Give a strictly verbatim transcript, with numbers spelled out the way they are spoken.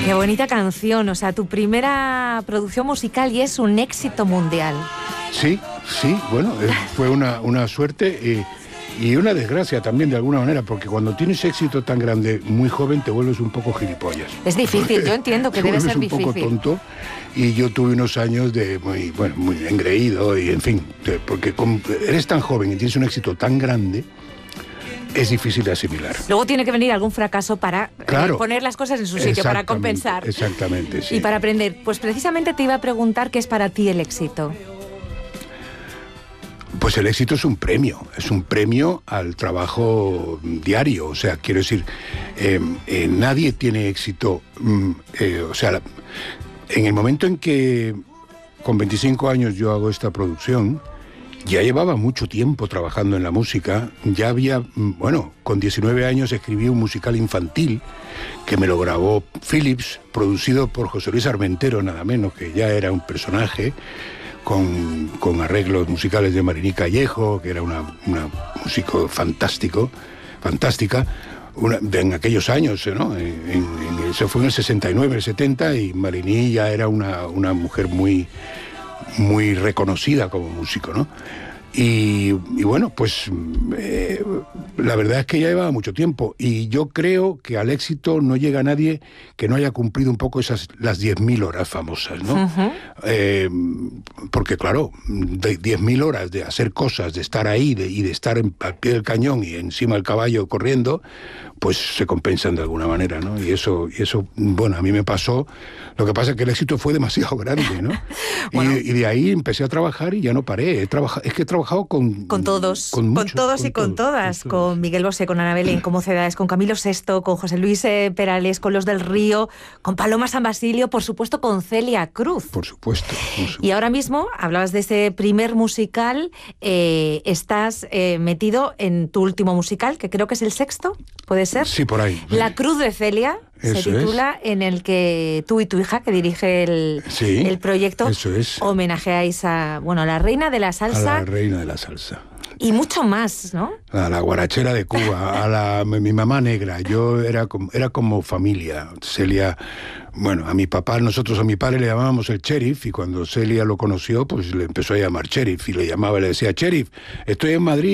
Qué bonita canción, o sea, tu primera producción musical y es un éxito mundial. Sí, sí, bueno, eh, fue una, una suerte eh, y una desgracia también de alguna manera, porque cuando tienes éxito tan grande, muy joven, te vuelves un poco gilipollas. Es difícil, yo entiendo que debe ser difícil. Te vuelves un poco tonto y yo tuve unos años de muy, bueno, muy engreído y en fin, de, porque con, eres tan joven y tienes un éxito tan grande, es difícil de asimilar. Luego tiene que venir algún fracaso para claro, eh, poner las cosas en su sitio, para compensar. Exactamente, sí. Y para aprender. Pues precisamente te iba a preguntar qué es para ti el éxito. Pues el éxito es un premio, es un premio al trabajo diario. O sea, quiero decir, eh, eh, nadie tiene éxito. Mm, eh, o sea, la, en el momento en que con veinticinco años yo hago esta producción, ya llevaba mucho tiempo trabajando en la música, ya había, bueno, con diecinueve años escribí un musical infantil que me lo grabó Philips, producido por José Luis Armentero, nada menos, que ya era un personaje, con, con arreglos musicales de Mariní Callejo, que era una, una músico fantástico, fantástica, una, de, en aquellos años, ¿no? En, en, eso fue en el sesenta y nueve, el setenta, y Mariní ya era una, una mujer muy... muy reconocida como músico, ¿no? Y, y bueno, pues eh, la verdad es que ya llevaba mucho tiempo y yo creo que al éxito no llega nadie que no haya cumplido un poco esas las diez mil horas famosas, ¿no? Uh-huh. Eh, porque claro, de diez mil horas de hacer cosas, de estar ahí de, y de estar en, al pie del cañón y encima del caballo corriendo, pues se compensan de alguna manera, ¿no? Y eso, y eso, bueno, a mí me pasó. Lo que pasa es que el éxito fue demasiado grande, ¿no? Bueno. y, y de ahí empecé a trabajar y ya no paré. He trabajado, es que he trabajado con... Con todos, con, muchos, con todos con y con todos, todas. con, todos. Con Miguel Bosé, con Ana Belén, con Mocedades, con Camilo Sesto, con José Luis eh, Perales, con Los del Río, con Paloma San Basilio, por supuesto con Celia Cruz. Por supuesto. Por supuesto. Y ahora mismo, hablabas de ese primer musical, eh, estás eh, metido en tu último musical, que creo que es el sexto, ¿puede ser? Sí, por ahí. La Cruz de Celia. Eso se titula, es. En el que tú y tu hija, que dirige el, sí, el proyecto, eso es. homenajeáis a, bueno, a la reina de la salsa. A la reina de la salsa. Y mucho más, ¿no? A la guarachera de Cuba, a la mi mamá negra. Yo era como, era como familia. Celia, bueno, a mi papá, nosotros a mi padre le llamábamos el sheriff, y cuando Celia lo conoció, pues le empezó a llamar sheriff, y le llamaba, le decía, sheriff, estoy en Madrid.